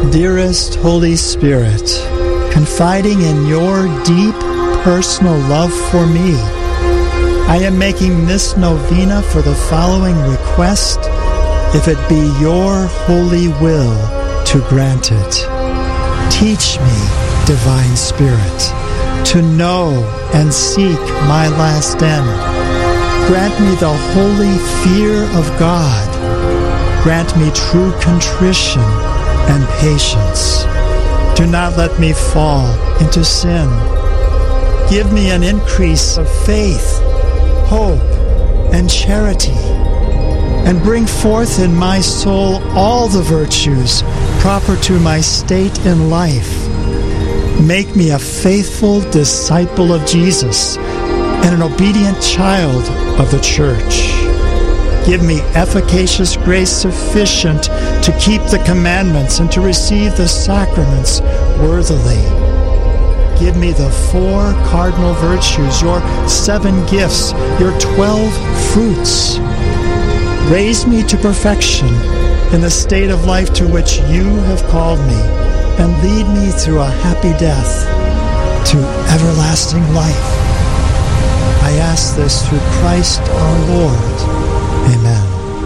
Dearest Holy Spirit, confiding in your deep personal love for me, I am making this novena for the following request, if it be your holy will to grant it. Teach me, Divine Spirit, to know and seek my last end. Grant me the holy fear of God. Grant me true contrition and patience. Do not let me fall into sin. Give me an increase of faith, hope, and charity, and bring forth in my soul all the virtues proper to my state in life. Make me a faithful disciple of Jesus and an obedient child of the Church. Give me efficacious grace sufficient to keep the commandments and to receive the sacraments worthily. Give me the 4 cardinal virtues, your 7 gifts, your 12 fruits. Raise me to perfection in the state of life to which you have called me, and lead me through a happy death to everlasting life. I ask this through Christ our Lord. Amen.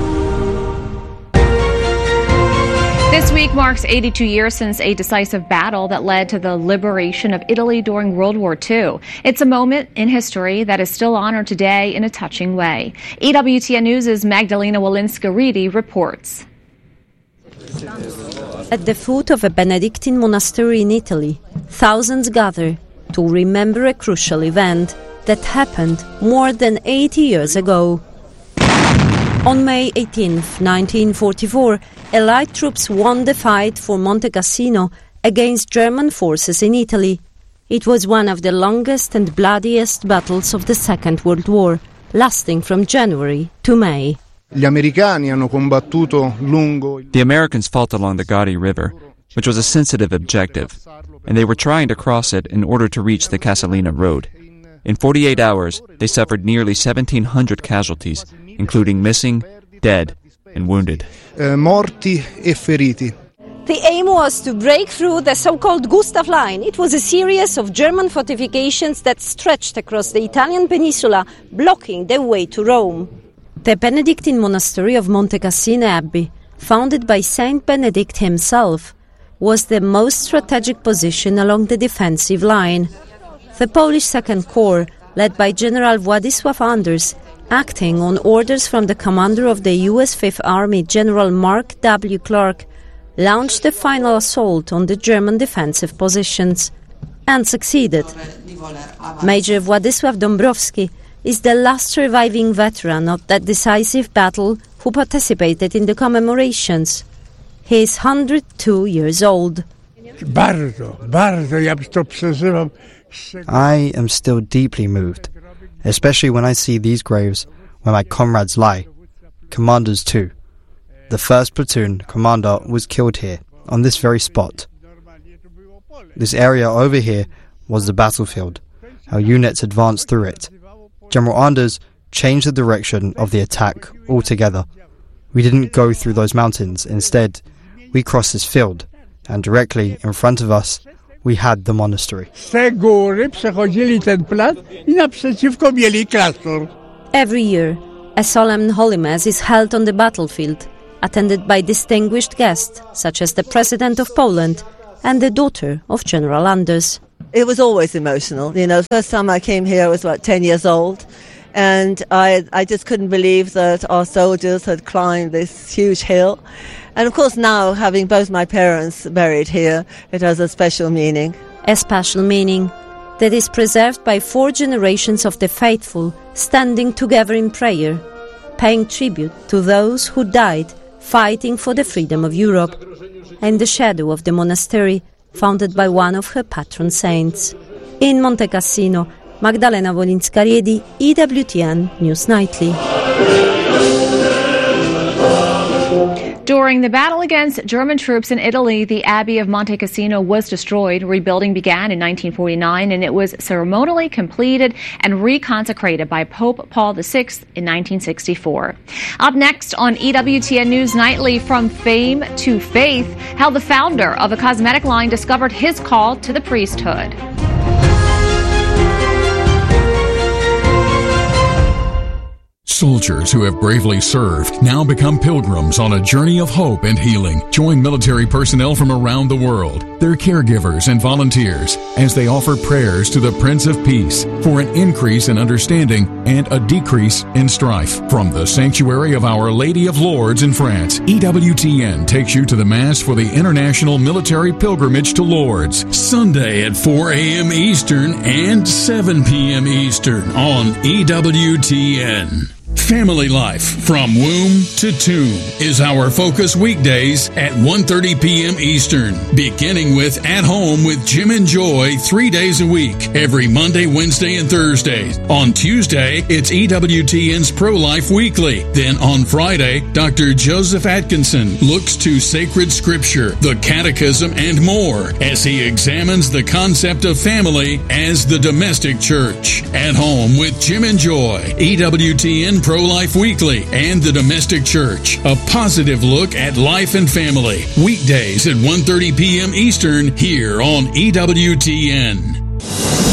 This week marks 82 years since a decisive battle that led to the liberation of Italy during World War II. It's a moment in history that is still honored today in a touching way. EWTN News' Magdalena Walinska-Reedy reports. At the foot of a Benedictine monastery in Italy, thousands gather to remember a crucial event that happened more than 80 years ago. On May 18, 1944, Allied troops won the fight for Monte Cassino against German forces in Italy. It was one of the longest and bloodiest battles of the Second World War, lasting from January to May. The Americans fought along the Gadi River, which was a sensitive objective, and they were trying to cross it in order to reach the Casalina Road. In 48 hours, they suffered nearly 1,700 casualties, including missing, dead, and wounded. Morti e feriti. The aim was to break through the so-called Gustav Line. It was a series of German fortifications that stretched across the Italian peninsula, blocking the way to Rome. The Benedictine monastery of Monte Cassino Abbey, founded by Saint Benedict himself, was the most strategic position along the defensive line. The Polish Second Corps, led by General Władysław Anders, acting on orders from the commander of the U.S. Fifth Army, General Mark W. Clark, launched the final assault on the German defensive positions, and succeeded. Major Władysław Dąbrowski is the last surviving veteran of that decisive battle who participated in the commemorations. He is 102 years old. I am still deeply moved, especially when I see these graves where my comrades lie. Commanders too. The 1st platoon commander was killed here, on this very spot. This area over here was the battlefield. Our units advanced through it. General Anders changed the direction of the attack altogether. We didn't go through those mountains. Instead, we crossed this field, and directly in front of us, we had the monastery. Every year, a solemn Holy Mass is held on the battlefield, attended by distinguished guests such as the President of Poland and the daughter of General Anders. It was always emotional. You know, the first time I came here I was about 10 years old, and I just couldn't believe that our soldiers had climbed this huge hill. And of course now, having both my parents buried here, it has a special meaning. A special meaning that is preserved by 4 generations of the faithful standing together in prayer, paying tribute to those who died fighting for the freedom of Europe, and the shadow of the monastery founded by one of her patron saints. In Monte Cassino, Magdalena Walinska-Reedy, EWTN News Nightly. During the battle against German troops in Italy, the Abbey of Monte Cassino was destroyed. Rebuilding began in 1949, and it was ceremonially completed and reconsecrated by Pope Paul VI in 1964. Up next on EWTN News Nightly, from fame to faith, how the founder of a cosmetic line discovered his call to the priesthood. Soldiers who have bravely served now become pilgrims on a journey of hope and healing. Join military personnel from around the world, their caregivers and volunteers, as they offer prayers to the Prince of Peace for an increase in understanding and a decrease in strife. From the sanctuary of Our Lady of Lourdes in France, EWTN takes you to the Mass for the International Military Pilgrimage to Lourdes, Sunday at 4 a.m. Eastern and 7 p.m. Eastern on EWTN. Family Life from Womb to Tomb is our focus weekdays at 1:30 p.m. Eastern, beginning with At Home with Jim and Joy 3 days a week, every Monday, Wednesday, and Thursday. On Tuesday, it's EWTN's Pro-Life Weekly. Then on Friday, Dr. Joseph Atkinson looks to sacred scripture, the catechism, and more as he examines the concept of family as the domestic church. At Home with Jim and Joy, EWTN Pro-Life Weekly, and the Domestic Church. A positive look at life and family. Weekdays at 1:30 p.m. Eastern here on EWTN.